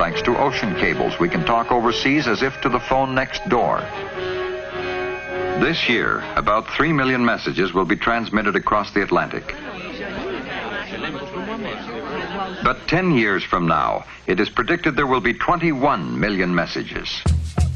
Thanks to ocean cables, we can talk overseas as if to the phone next door. This year, about 3 million messages will be transmitted across the Atlantic. But 10 years from now, it is predicted there will be 21 million messages.